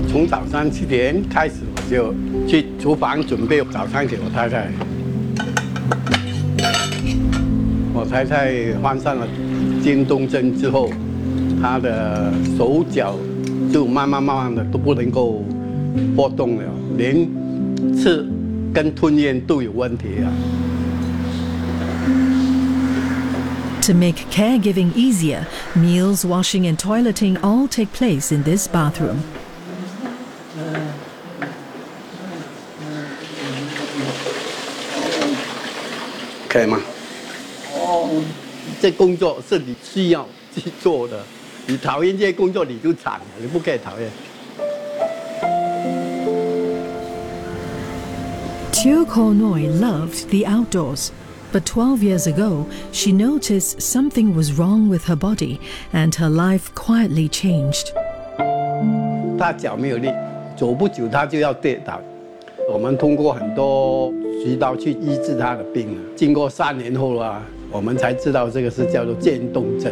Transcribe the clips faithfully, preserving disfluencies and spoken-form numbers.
从早上七点开始，我就去厨房准备早餐给我太太。我太太换上了电动针之后，她的手脚就慢慢慢慢的都不能够活动了，连吃跟吞咽都有问题啊。 To make caregiving easier, meals, washing and toileting all take place in this bathroom. 可以吗？哦，这工作是你需要去做的，你讨厌这些工作你就惨了，你不可以讨厌。 Teo Kornoi loved the outdoors, but twelve years ago, she noticed something was wrong with her body, and her life quietly changed. 她脚没有力，走不久她就要跌倒。我们通过很多渠道去医治她的病啊，经过三年后啊，我们才知道这个是叫做渐冻症。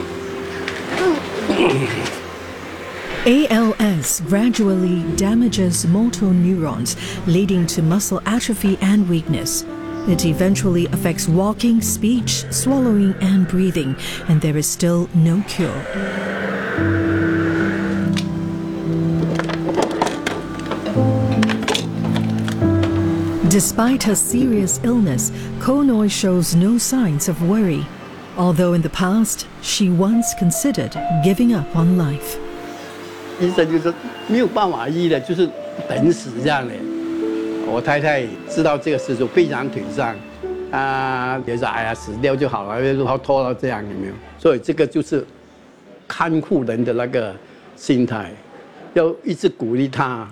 A L S gradually damages motor neurons, leading to muscle atrophy and weakness. It eventually affects walking, speech, swallowing, and breathing, and there is still no cure. Despite her serious illness, Kornoi shows no signs of worry, although in the past, she once considered giving up on life. 医生就说没有办法医的，就是等死这样的。我太太知道这个事就非常沮丧，啊，也说哎呀死掉就好了，然后拖到这样有没有？所以这个就是看护人的那个心态，要一直鼓励他。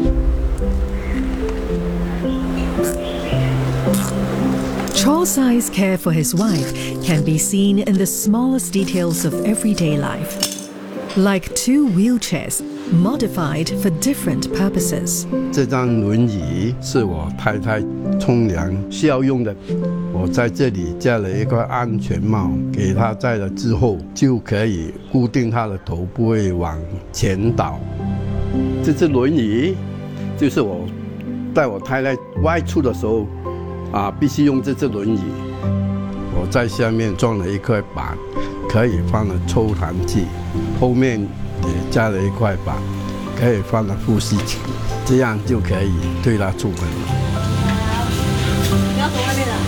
Chosai's care for his wife can be seen in the smallest details of everyday life. Like two wheelchairs, modified for different purposes. 这张轮椅是我太太冲凉需要用的，我在这里加了一个安全帽，给她戴了之后就可以固定她的头，不会往前倒。这只轮椅就是我带我太太外出的时候啊，必须用这只轮椅。我在下面装了一块板，可以放了抽痰器，后面也加了一块板，可以放了呼吸器，这样就可以推他出门了。 你要走外面了。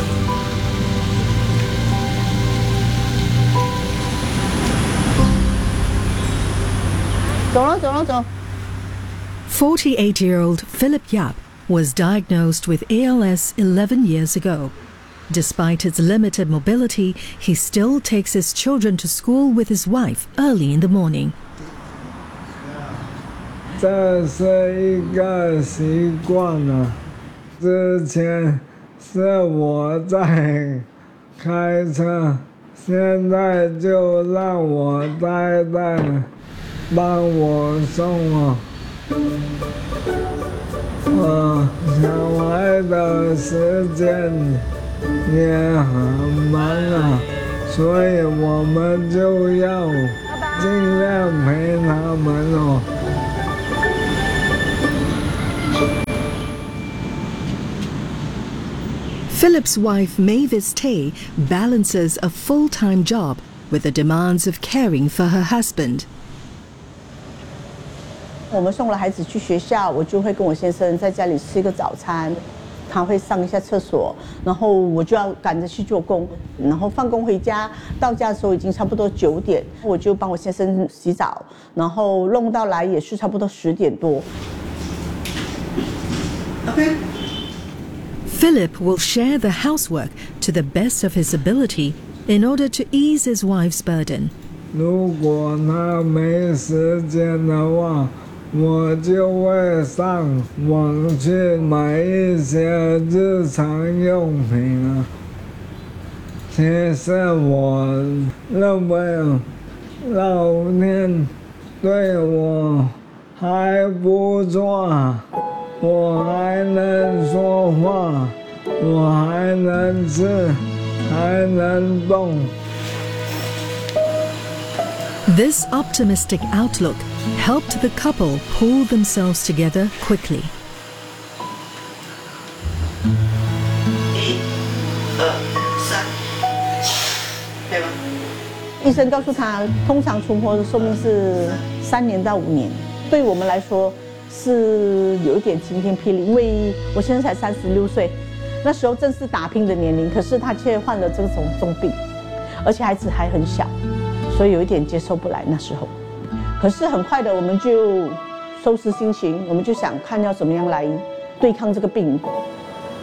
走了，走了，走。 forty-eight-year-old Philip Yap was diagnosed with A L S eleven years ago. Despite his limited mobility, he still takes his children to school with his wife early in the morning. 这是一个习惯了。之前是我在开车，现在就让我太太帮我送啊。呃，小孩的时间也很忙啊，所以我们就要尽量陪他们哦。 Philip's wife Mavis Tay balances a full-time job with the demands of caring for her husband. 我们送了孩子去学校，我就会跟我先生在家里吃一个早餐，他会上一下厕所，然后我就要赶着去做工，然后放工回家，到家的时候已经差不多九点，我就帮我先生洗澡，然后弄到来也是差不多十点多。 Okay. Philip will share the housework to the best of his ability in order to ease his wife's burden. 如果他没时间的话，我就会上网去买一些日常用品啊。其实我认为老天对我还不错，我还能说话，我还能吃，还能动。 This optimistic outlook helped the couple pull themselves together quickly. 一、二、三，对吗？ 医生告诉他，通常存活的寿命是三年到五年。对我们来说是有一点晴天霹雳，因为我现在才三十六岁，那时候正是打拼的年龄，可是他却患了这种重病，而且孩子还很小，所以有一点接受不来那时候。可是很快的，我们就收拾心情，我们就想看要怎么样来对抗这个病。